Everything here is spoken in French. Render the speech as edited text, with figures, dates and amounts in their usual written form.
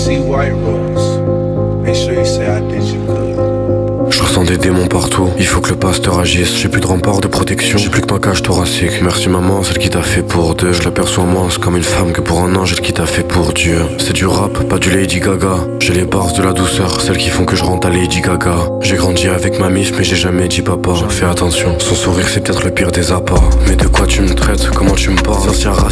see white rose, make sure you say I did you good. Je ressens des démons partout, il faut que le pasteur agisse. J'ai plus de rempart de protection, j'ai plus que ma cage thoracique. Merci maman, celle qui t'a fait pour deux. Je l'aperçois moi, c'est comme une femme que pour un ange, elle qui t'a fait pour Dieu. C'est du rap, pas du Lady Gaga. J'ai les bars de la douceur, celles qui font que je rentre à Lady Gaga. J'ai grandi avec ma mif, mais j'ai jamais dit papa. Fais attention, son sourire c'est peut-être le pire des appâts. Mais de quoi tu me traites, comment tu me parles?